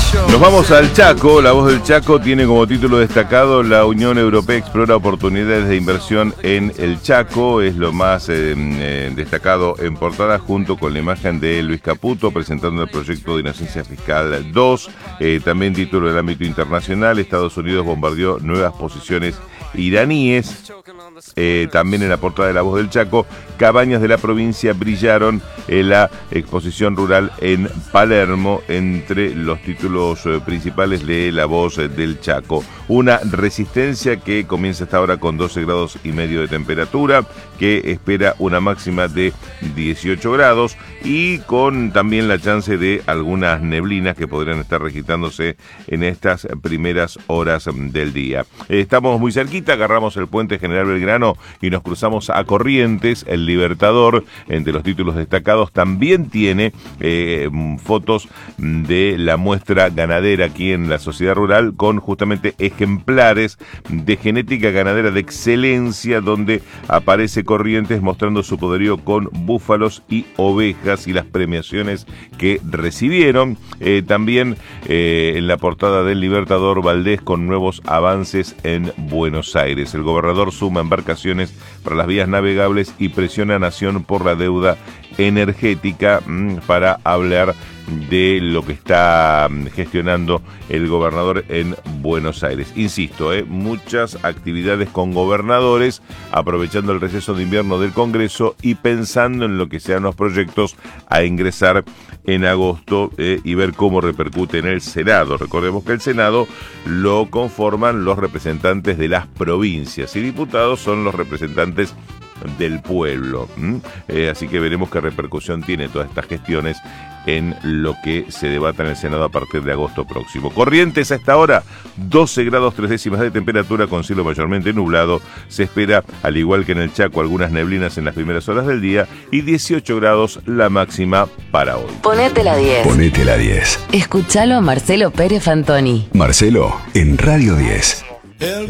Nos vamos al Chaco. La Voz del Chaco tiene como título destacado: la Unión Europea explora oportunidades de inversión en el Chaco. Es lo más destacado en portada, junto con la imagen de Luis Caputo presentando el proyecto de Inocencia Fiscal 2. También título del ámbito internacional: Estados Unidos bombardeó nuevas posiciones iraníes. También en la portada de La Voz del Chaco: cabañas de la provincia brillaron en la exposición rural en Palermo. Entre los títulos principales de La Voz del Chaco: una resistencia que comienza hasta ahora con 12 grados y medio de temperatura, que espera una máxima de 18 grados y con también la chance de algunas neblinas que podrían estar registrándose en estas primeras horas del día. Estamos muy cerquita, agarramos el puente General Belgrano y nos cruzamos a Corrientes. El Libertador, entre los títulos destacados, también tiene fotos de la muestra ganadera aquí en la sociedad rural, con justamente ejemplares de genética ganadera de excelencia, donde aparece Corrientes mostrando su poderío con búfalos y ovejas y las premiaciones que recibieron. También en la portada del Libertador, Valdés con nuevos avances en Buenos Aires. El gobernador suma embarcaciones para las vías navegables y presiona a Nación por la deuda energética, para hablar de lo que está gestionando el gobernador en Buenos Aires. Insisto, muchas actividades con gobernadores, aprovechando el receso de invierno del Congreso y pensando en lo que sean los proyectos a ingresar en agosto, y ver cómo repercute en el Senado. Recordemos que el Senado lo conforman los representantes de las provincias y diputados son los representantes del pueblo. Así que veremos qué repercusión tiene todas estas gestiones en lo que se debata en el Senado a partir de agosto próximo. Corrientes a esta hora, 12 grados 3 décimas de temperatura, con cielo mayormente nublado. Se espera, al igual que en el Chaco, algunas neblinas en las primeras horas del día y 18 grados la máxima para hoy. Ponete la 10. Ponete la 10. Escuchalo a Marcelo Pérez Fantoni. Marcelo en Radio 10.